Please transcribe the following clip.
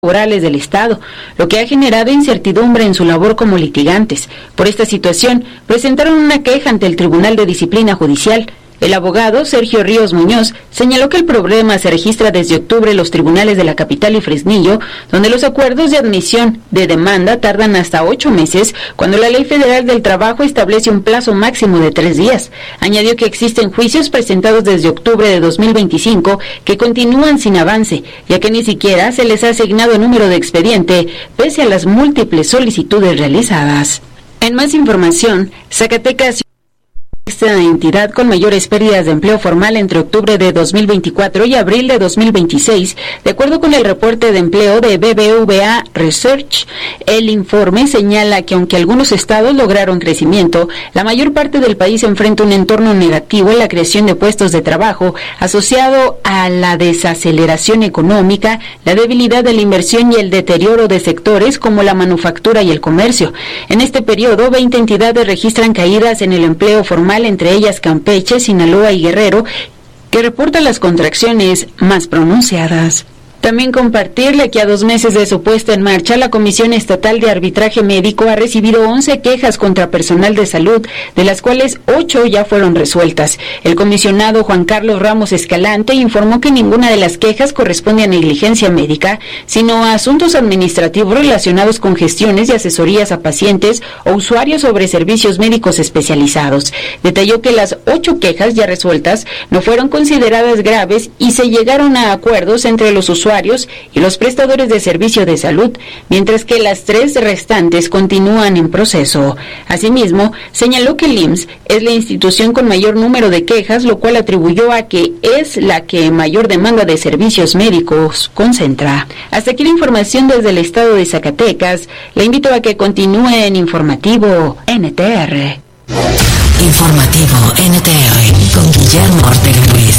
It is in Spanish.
laborales del Estado, lo que ha generado incertidumbre en su labor como litigantes. Por esta situación, presentaron una queja ante el Tribunal de Disciplina Judicial. El abogado Sergio Ríos Muñoz señaló que el problema se registra desde octubre en los tribunales de la capital y Fresnillo, donde los acuerdos de admisión de demanda tardan hasta 8 meses, cuando la Ley Federal del Trabajo establece un plazo máximo de 3 días. Añadió que existen juicios presentados desde octubre de 2025 que continúan sin avance, ya que ni siquiera se les ha asignado número de expediente, pese a las múltiples solicitudes realizadas. En más información, Zacatecas, esta entidad con mayores pérdidas de empleo formal entre octubre de 2024 y abril de 2026, de acuerdo con el reporte de empleo de BBVA Research. El informe señala que aunque algunos estados lograron crecimiento, la mayor parte del país enfrenta un entorno negativo en la creación de puestos de trabajo, asociado a la desaceleración económica, la debilidad de la inversión y el deterioro de sectores como la manufactura y el comercio. En este periodo, 20 entidades registran caídas en el empleo formal, entre ellas Campeche, Sinaloa y Guerrero, que reportan las contracciones más pronunciadas. También compartirle que a 2 meses de su puesta en marcha, la Comisión Estatal de Arbitraje Médico ha recibido 11 quejas contra personal de salud, de las cuales 8 ya fueron resueltas. El comisionado Juan Carlos Ramos Escalante informó que ninguna de las quejas corresponde a negligencia médica, sino a asuntos administrativos relacionados con gestiones y asesorías a pacientes o usuarios sobre servicios médicos especializados. Detalló que las 8 quejas ya resueltas no fueron consideradas graves y se llegaron a acuerdos entre los usuarios y los prestadores de servicio de salud, mientras que las 3 restantes continúan en proceso. Asimismo, señaló que el IMSS es la institución con mayor número de quejas, lo cual atribuyó a que es la que mayor demanda de servicios médicos concentra. Hasta aquí la información desde el estado de Zacatecas. Le invito a que continúe en Informativo NTR. Informativo NTR con Guillermo Ortega Ruiz.